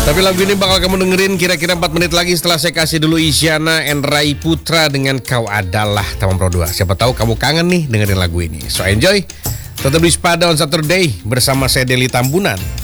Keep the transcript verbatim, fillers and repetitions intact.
Tapi lagu ini bakal kamu dengerin kira-kira empat menit lagi setelah saya kasih dulu Isyana and Rai Putra dengan Kau Adalah Taman Pro dua. Siapa tahu kamu kangen nih dengerin lagu ini. So enjoy. Tetap di Spada on Saturday bersama saya Deli Tambunan.